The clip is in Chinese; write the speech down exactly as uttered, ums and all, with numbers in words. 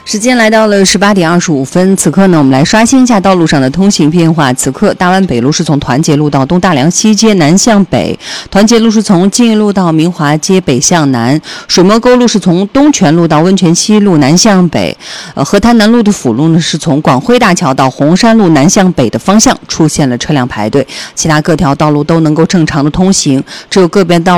时间来到了十八点二十五分，此刻呢，我们来刷新一下道路上的通行变化。此刻，大湾北路是从团结路到东大梁西街南向北，团结路是从金义路到明华街北向南，水磨沟路是从东泉路到温泉西路南向北，呃，河滩南路的辅路呢是从广辉大桥到红山路南向北的方向出现了车辆排队，其他各条道路都能够正常的通行，只有个别道路